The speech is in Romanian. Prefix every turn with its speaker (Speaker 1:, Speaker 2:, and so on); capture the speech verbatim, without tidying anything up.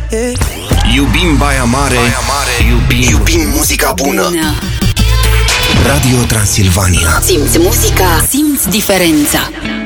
Speaker 1: yeah.
Speaker 2: Iubim Baia Mare, Baia Mare. Iubim, iubim muzica bună. bună Radio Transilvania.
Speaker 3: Simți muzica, simți diferența.